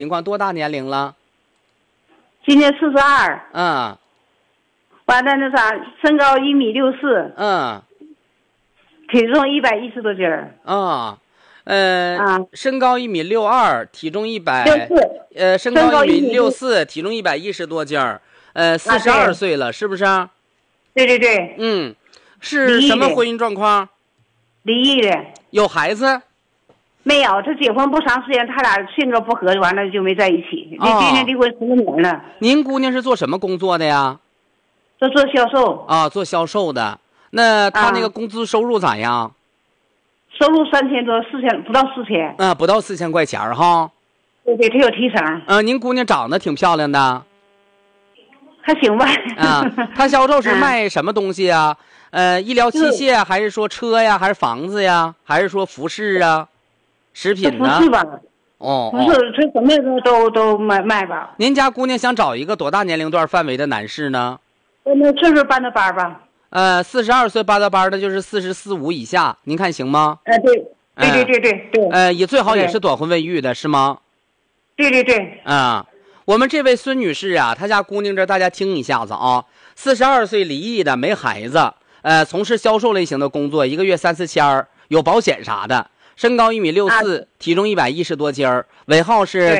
情况多大年龄了？ 今年42。 嗯。 完了那啥，身高1.64米。 嗯。 体重110多斤儿。 身高1.62米，体重 64。 身高1.64米，体重110多斤儿。42岁了，是不是？ 对对对。 嗯，是什么婚姻状况？ 离异的。 有孩子？ 没有，他结婚不长时间，他俩性格不合，完了就没在一起。今年离婚10多年了。 您姑娘是做什么工作的呀？ 做销售。 做销售的。那她那个工资收入咋样？ 收入3000多，4000不到4000。 不到4000块钱哈。 对对，他有提成。 您姑娘长得挺漂亮的。 还行吧。 她销售是卖什么东西啊？医疗器械，还是说车呀，还是房子呀，还是说服饰啊？食品呢？ 不是吧？ 不是，这什么都卖吧。 您家姑娘想找一个多大年龄段范围的男士呢？ 那岁数办的班吧。 42岁办的班的就是44、5以下，您看行吗？ 对。 也最好也是短婚未育的，是吗？ 对。 我们这位孙女士啊，她家姑娘这大家听一下子啊，42岁离异的，没孩子，从事销售类型的工作，1个月3、4千，有保险啥的。身高1.64米，体重110多斤儿，尾号是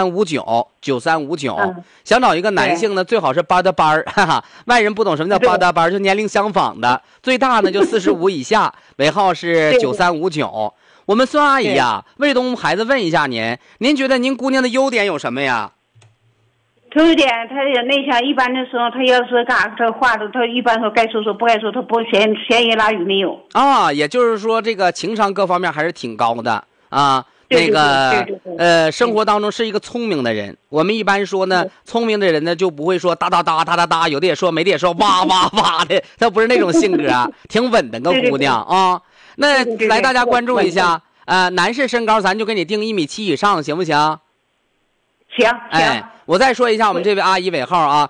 9359，9359。想找一个男性呢，最好是八大班儿，哈哈，外人不懂什么叫八大班儿，就年龄相仿的，最大呢就45以下，尾号是9359。我们孙阿姨呀，为东孩子问一下您觉得您姑娘的优点有什么呀？ 优点，他也内向，一般的时候，他要是干啥，他话都，他一般说该说不该说，他不闲言拉语没有。 也就是说这个情商各方面还是挺高的啊。 对生活当中是一个聪明的人。我们一般说呢，聪明的人呢就不会说哒哒哒哒哒哒，有的也说，没的也说哇哇哇的，他不是那种性格，挺稳的个姑娘啊。那来大家关注一下，男士身高咱就给你定1.7米以上，行不行？ 行。 我再说一下我们这位阿姨尾号啊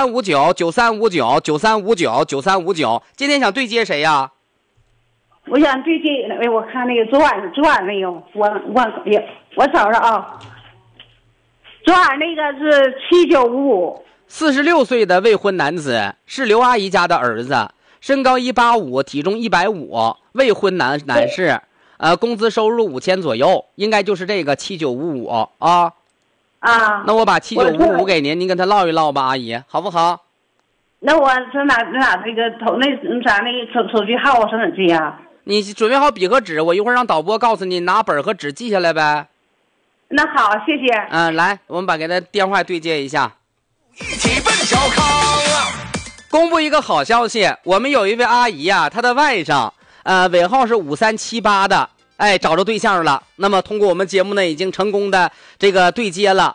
，9359，9359，9359，9359。今天想对接谁呀？ 我想对接，我看那个昨晚没有，我找着啊。昨晚那个是7955，46 岁的未婚男子，是刘阿姨家的儿子，身高185，体重150，未婚男士，工资收入5000左右，应该就是这个7955啊。那我把7955给您，您跟他唠一唠吧，阿姨，好不好？ 那我上哪这个手机号我上哪记呀？ 你准备好笔和纸，我一会儿让导播告诉你，拿本和纸记下来呗。 那好，谢谢。 来，我们把给他电话对接一下。 一起奔小康啊！ 公布一个好消息，我们有一位阿姨啊，她的外甥，尾号是5378的。找着对象了。那么通过我们节目呢，已经成功的这个对接了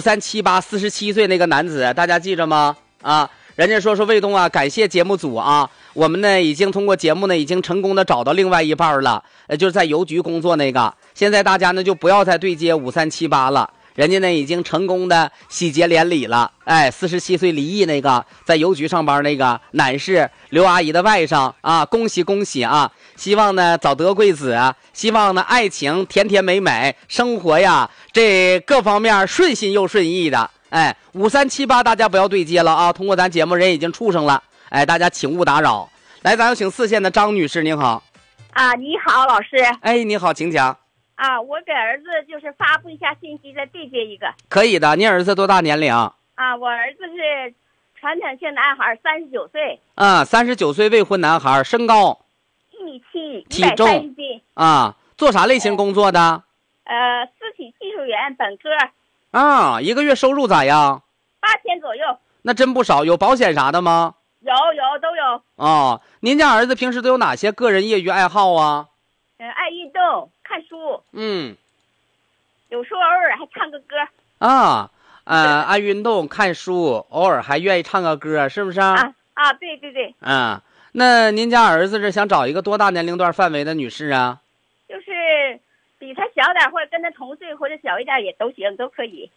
5378，47岁那个男子，大家记着吗？人家说卫东啊，感谢节目组啊，我们呢已经通过节目呢，已经成功的找到另外一半了，就是在邮局工作那个。现在大家呢就不要再对接5378了。人家呢已经成功的喜结连理了，47岁离异那个在邮局上班那个男士，刘阿姨的外甥啊，恭喜恭喜啊！希望呢早得贵子，希望呢爱情甜甜美美，生活呀这各方面顺心又顺意的。5378大家不要对接了啊！通过咱节目人已经处上了，大家请勿打扰。来，咱有请4线的张女士，您好。 你好，老师。 你好，请讲。 我给儿子就是发布一下信息，再对接一个。 可以的，您儿子多大年龄？ 我儿子是传统性男孩，39岁。 39岁未婚男孩，身高 1.7米， 体重 130斤。 做啥类型工作的？ 私企技术员，本科。 1个月收入咋样 ？8000左右。 那真不少，有保险啥的吗？ 有都有。 您家儿子平时都有哪些个人业余爱好啊？ 爱运动，看书。有时候偶尔还唱个歌。 爱运动，看书，偶尔还愿意唱个歌，是不是？ 对。 那您家儿子是想找一个多大年龄段范围的女士啊？ 就是比他小点，或者跟他同岁，或者小一点也都行，都可以。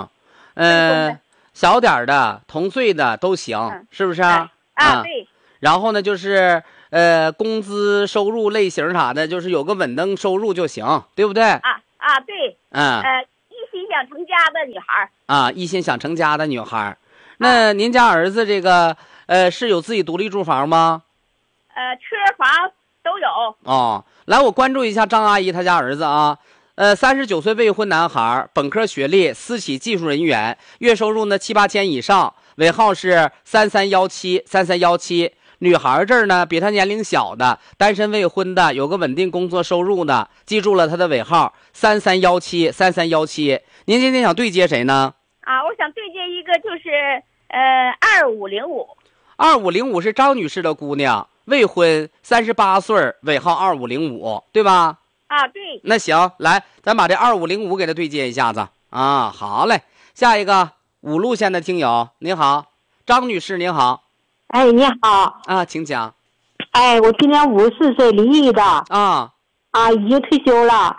小点的、同岁的都行，是不是？ 对。 然后呢，就是工资收入类型啥的，就是有个稳定收入就行，对不对？ 对。一心想成家的女孩啊，一心想成家的女孩。那您家儿子这个是有自己独立住房吗？ 车房都有。 哦，来，我关注一下张阿姨她家儿子啊。39岁未婚男孩，本科学历，私企技术人员，月收入呢7、8千以上，尾号是3317。女孩这儿呢比他年龄小的，单身未婚的，有个稳定工作收入的，记住了他的尾号3317。您今天想对接谁呢？ 我想对接一个就是2505。 2505是张女士的姑娘，未婚，38岁，尾号2505，对吧？ 对。 那行，来，咱把这2505给他对接一下子啊。好嘞，下一个5路线的听友，您好，张女士，您好。 哎，你好啊，请讲。 哎，我今年54岁，离异的已经退休了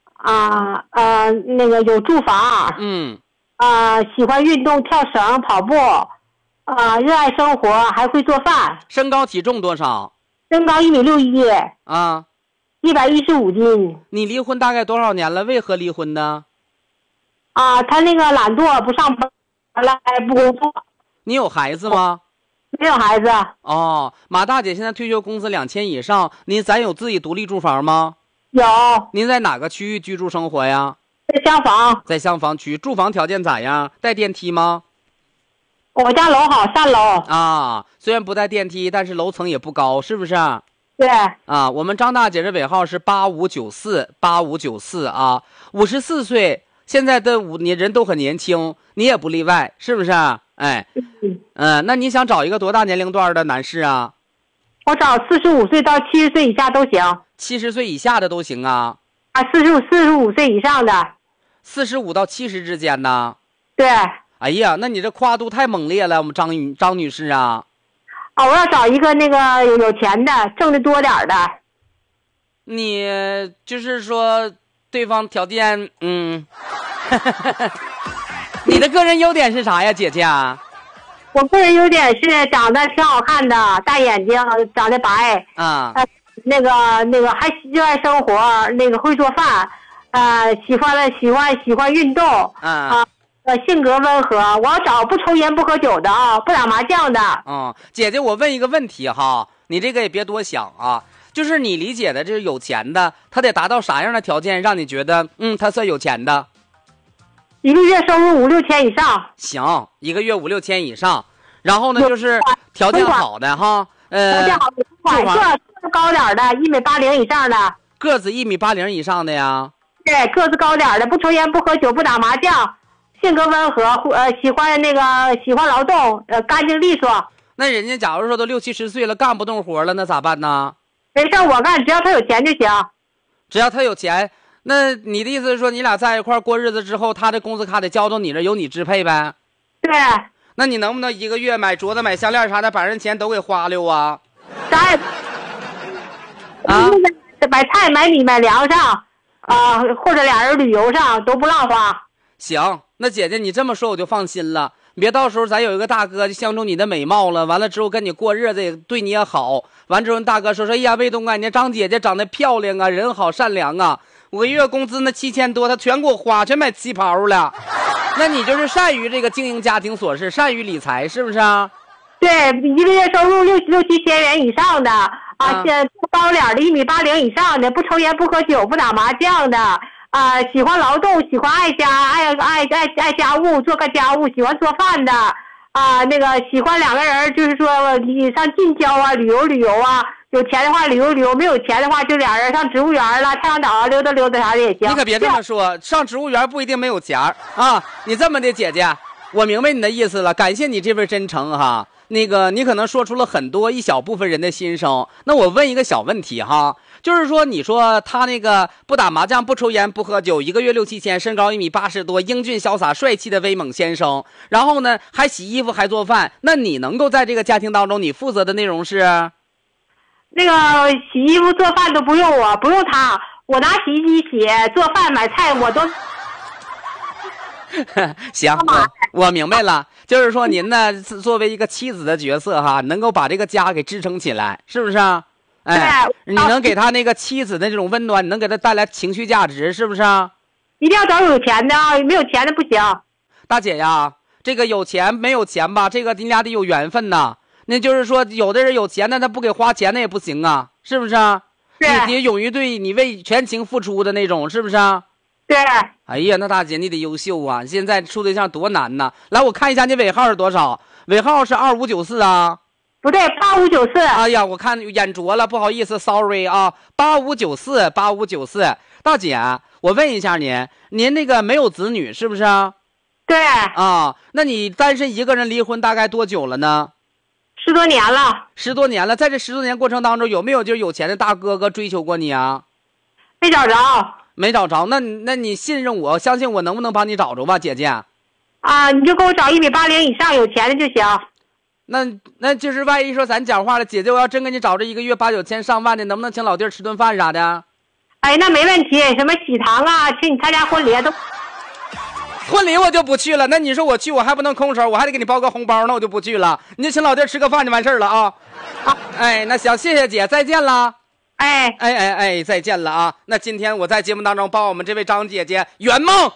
那个有住房，喜欢运动，跳绳、跑步，热爱生活，还会做饭。 身高体重多少？ 身高1.61米，115斤。 你离婚大概多少年了？为何离婚呢？ 他那个懒惰，不上班了，不工作。 你有孩子吗？ 没有孩子。 马大姐现在退休工资2000以上，咱有自己独立住房吗？ 有。 您在哪个区域居住生活呀？ 在厢房。 在厢房区，住房条件咋样？带电梯吗？ 我家楼好，3楼。 虽然不带电梯，但是楼层也不高，是不是？ 对。 我们张大姐这尾号是8594啊，54岁，现在的人都很年轻，你也不例外，是不是？那你想找一个多大年龄段的男士啊？ 我找45岁到70岁以下都行。 70岁以下的都行啊 ？45岁以上的。 45到70之间呢？ 对。 哎呀，那你这跨度太猛烈了，我们张女士啊。 我要找一个那个有钱的，挣得多点的。 你就是说对方条件你的个人优点是啥呀，姐姐啊？ 我个人优点是长得挺好看的，大眼睛，长得白那个还热爱生活，那个会做饭，喜欢运动性格温和。我要找不抽烟不喝酒的不打麻将的。 姐姐，我问一个问题哈，你这个也别多想啊，就是你理解的这是有钱的，他得达到啥样的条件让你觉得他算有钱的？ 一个月收入5、6千以上。 行，一个月5、6千以上，然后呢就是条件好的哈， 条件好的，个子高点的，1.80米以上的。 个子1.80米以上的呀？ 对，个子高点的，不抽烟不喝酒不打麻将，性格温和，喜欢劳动，干净利索。 那人家假如说都60、70岁了，干不动活了，那咋办呢？ 没事，我干，只要他有钱就行。 只要他有钱，那你的意思是说，你俩在一块过日子之后，他的工资卡得交到你这，由你支配呗？ 对。 那你能不能一个月买镯子、买项链啥的，把人钱都给花溜啊？ 啥也买菜、买米、买粮上或者俩人旅游上都不浪花。 行，那姐姐你这么说我就放心了，别到时候咱有一个大哥就相中你的美貌了，完了之后跟你过日子也对你也好，完之后大哥说哎呀魏东啊，你张姐姐长得漂亮啊，人好善良啊，我一月工资那7000多他全给我花，全买旗袍了。那你就是善于这个经营家庭琐事，善于理财，是不是啊？ 对，一个月收入6、7千元以上的高脸的1.80米以上的，不抽烟不喝酒不打麻将的喜欢劳动，喜欢爱家务，做个家务，喜欢做饭的那个喜欢两个人就是说你上近郊旅游有钱的话旅游，没有钱的话就俩人上植物园了，太阳岛溜达溜达啥的也行。 你可别这么说，上植物园不一定没有钱你这么的姐姐，我明白你的意思了，感谢你这份真诚哈。那个你可能说出了一小部分人的心声，那我问一个小问题哈，就是说你说他那个不打麻将不抽烟不喝酒，一个月6、7千，身高1.80米多，英俊潇洒帅气的威猛先生，然后呢还洗衣服还做饭，那你能够在这个家庭当中你负责的内容是那个洗衣服做饭都不用我，不用他，我拿洗衣机洗，做饭买菜我都行，我明白了，就是说您呢作为一个妻子的角色哈，能够把这个家给支撑起来，是不是你能给他那个妻子的这种温暖，你能给他带来情绪价值，是不是一定要找有钱的啊，没有钱的不行。 大姐呀，这个有钱没有钱吧，这个你俩得有缘分呐。那就是说，有的人有钱呢，他不给花钱那也不行啊，是不是啊？ 是。 你勇于对你为全情付出的那种，是不是啊？ 对。 哎呀，那大姐你得优秀啊！现在处对象多难呐！来，我看一下你尾号是多少？尾号是2594啊？ 不对，8594。 哎呀，我看眼拙了，不好意思 ，sorry 啊，8594。大姐，我问一下您那个没有子女是不是啊？ 对。 啊，那你单身一个人离婚大概多久了呢 ？10多年了。 10多年了，在这10多年过程当中，有没有就是有钱的大哥哥追求过你啊？ 没找着。 没找着，那你信任我，相信我能不能帮你找着吧，姐姐？ 啊，你就给我找1.80米以上有钱的就行。 那就是万一说咱讲话了，姐姐，我要真给你找着一个月8、9千上万的，能不能请老弟儿吃顿饭啥的？ 哎，那没问题，什么喜糖啊，请你参加婚礼都。 婚礼我就不去了，那你说我去，我还不能空手，我还得给你包个红包，那我就不去了。你就请老弟儿吃个饭就完事儿了啊。哎，那行，谢谢姐，再见了。哎，再见了啊！那今天我在节目当中帮我们这位张姐姐圆梦。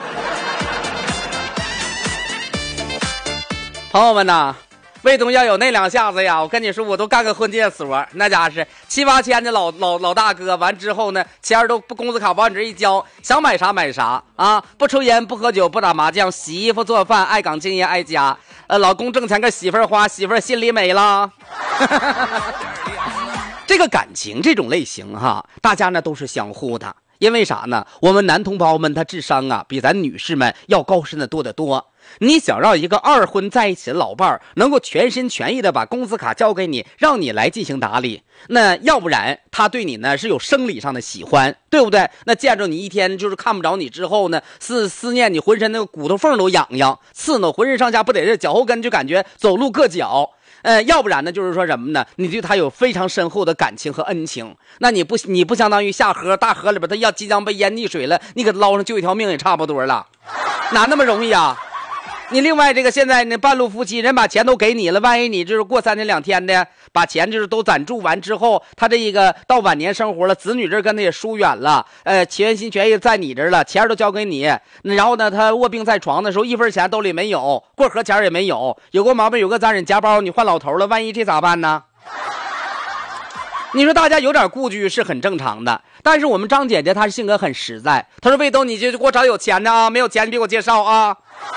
朋友们呐，卫东要有那2下子呀，我跟你说，我都干个婚介所，那家是7、8千的老大哥，完之后呢，钱都工资卡往你这一交，想买啥买啥啊！不抽烟，不喝酒，不打麻将，洗衣服做饭，爱岗敬业爱家。老公挣钱给媳妇儿花，媳妇儿心里美了。这个感情这种类型哈，大家呢都是相互的，因为啥呢？我们男同胞们他智商啊比咱女士们要高深的多得多。你想让一个2婚在一起的老伴儿能够全心全意的把工资卡交给你，让你来进行打理，那要不然他对你呢是有生理上的喜欢，对不对？那见着你一天就是看不着你之后呢，思念你浑身那个骨头缝都痒痒，刺挠浑身上下不得这脚后跟就感觉走路硌脚。要不然呢，就是说什么呢？你对他有非常深厚的感情和恩情，那你不相当于下河大河里边，他要即将被淹溺水了，你给他捞上救一条命也差不多了，哪那么容易啊？你另外这个现在那半路夫妻，人把钱都给你了，万一你就是过3天2天的把钱就是都攒住完之后，他这一个到晚年生活了，子女这跟他也疏远了，全心全意在你这儿了，钱都交给你，然后呢他卧病在床的时候1分钱兜里没有，过河钱也没有，有个毛病有个杂人夹包，你换老头了，万一这咋办呢？你说大家有点顾虑是很正常的，但是我们张姐姐她是性格很实在，她说卫东你就给我找有钱的啊，没有钱你别给我介绍啊。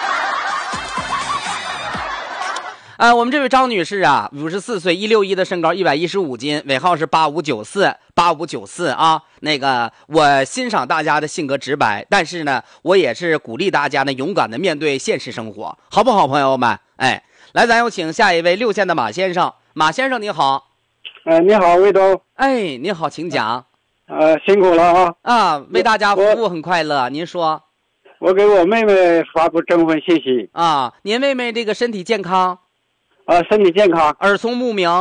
我们这位张女士啊，54岁，161的身高，115斤，尾号是8594啊。那个我欣赏大家的性格直白，但是呢，我也是鼓励大家呢勇敢的面对现实生活，好不好，朋友们？哎，来，咱有请下一位6线的马先生。马先生你好。 你好，卫东。 哎，你好，请讲。 辛苦了啊。 为大家服务很快乐。您说。 我给我妹妹发布征婚信息啊。您妹妹这个身体健康？ 身体健康， 耳聪目明，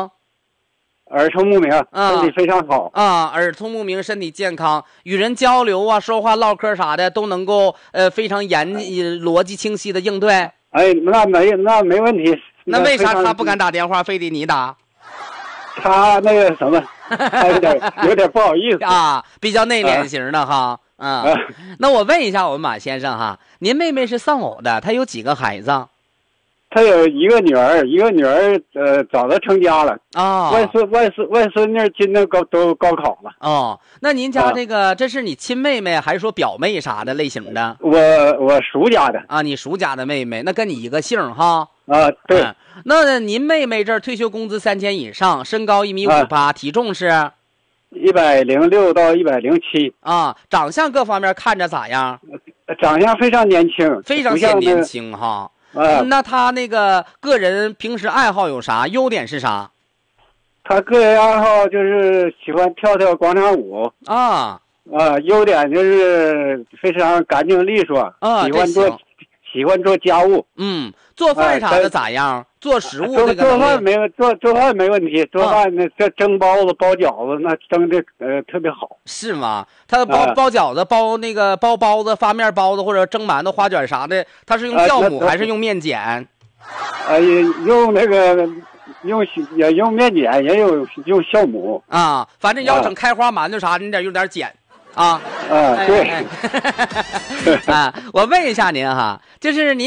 身体非常好啊，耳聪目明，身体健康，与人交流啊，说话唠嗑啥的都能够非常逻辑清晰的应对。 哎，那没问题。 那为啥他不敢打电话，非得你打？ 他那个什么，有点不好意思啊，比较内敛型的哈。那我问一下我们马先生哈，您妹妹是丧偶的，她有几个孩子？ 他有一个女儿，早都成家了啊。 外孙女今年都高考了。 哦，那您家这个这是你亲妹妹还是说表妹啥的类型的？ 我叔家的啊，你叔家的妹妹，那跟你一个姓哈。 啊，对。 那您妹妹这退休工资3000以上，身高1.58米，体重是 106到107 啊。长相各方面看着咋样？ 长相非常年轻， 非常年轻哈。那他那个个人平时爱好有啥？优点是啥？ 他个人爱好就是喜欢跳广场舞啊。 优点就是非常干净利索啊，喜欢做家务。 做饭啥的咋样？做食物这个做饭没问题，做饭这蒸包子包饺子那蒸的特别好。 是吗？他包饺子包那个包包子发面包子或者蒸馒头花卷啥的，他是用酵母还是用面碱？ 用那个也用面碱，也有用酵母啊。反正要整开花馒头啥的，你得用点碱。 啊。 对。 啊，我问一下您哈，就是您。